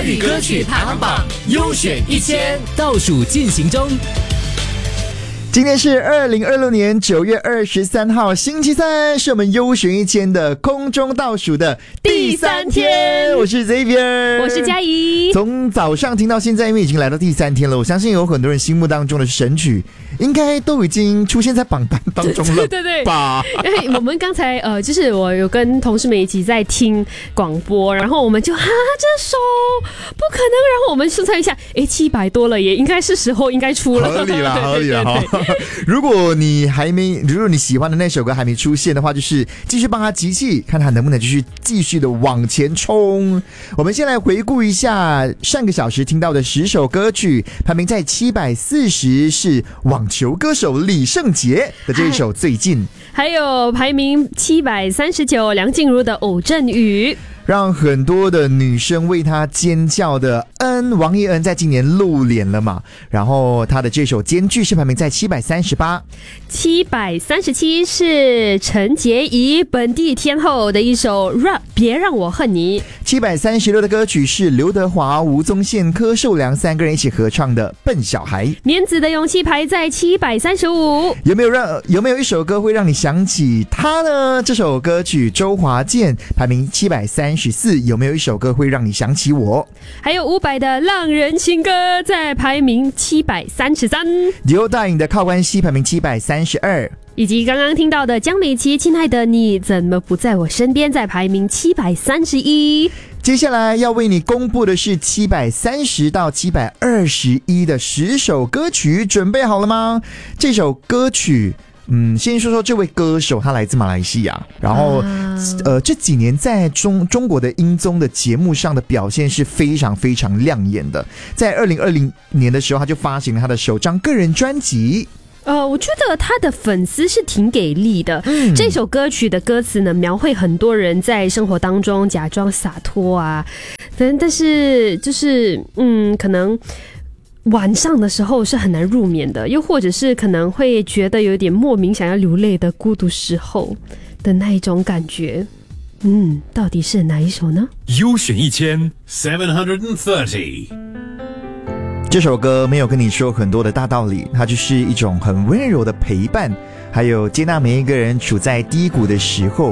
语歌曲排行榜优选1000倒数进行中。 今天是2026年9月23号星期三，是我们优选1000的空中倒数的第3天。我是 Xavier， 我是嘉怡。 从早上听到现在，因为已经来到第3天了，我相信有很多人心目当中的神曲应该都已经出现在榜单当中了， 对对吧？ 因为我们刚才就是我有跟同事们一起在听广播，然后我们就这首不可能，然后我们算一下，700多了耶，应该是时候应该出了， 合理啦， 对合理啦。如果你喜欢的那首歌还没出现的话，就是继续帮他集气，看他能不能继续的往前冲。我们先来回顾一下上个小时听到的10首歌曲，排名在740是网球歌手李圣杰的这一首《最近》， 还有排名739梁静茹的《偶阵雨》。 让很多的女生为她尖叫的王一恩在今年露脸了嘛，然后她的这首《间距》是排名在738。 737是陈洁仪本地天后的一首别让我恨你。 736的歌曲是刘德华、吴宗宪、柯受良3个人一起合唱的《笨小孩》。 棉子的勇气排在735。 有没有一首歌会让你想起他呢？这首歌曲周华健排名734。有没有一首歌会让你想起我？ 还有伍佰的《浪人情歌》在排名733。 迪欧大影的《靠关系》排名732。 以及刚刚听到的江美琪《亲爱的你怎么不在我身边》在排名731。 接下来要为你公布的是730到721的10首歌曲，准备好了吗？这首歌曲先说说这位歌手，他来自马来西亚，然后这几年在中国的音综的节目上的表现是非常非常亮眼的。在2020年的时候，他就发行了他的首张个人专辑。 我觉得他的粉丝是挺给力的。这首歌曲的歌词呢，描绘很多人在生活当中假装洒脱啊，但是就是可能晚上的时候是很难入眠的，又或者是可能会觉得有点莫名想要流泪的孤独时候的那一种感觉。到底是哪一首呢？ 优选730。 这首歌没有跟你说很多的大道理，它就是一种很温柔的陪伴，还有接纳每一个人处在低谷的时候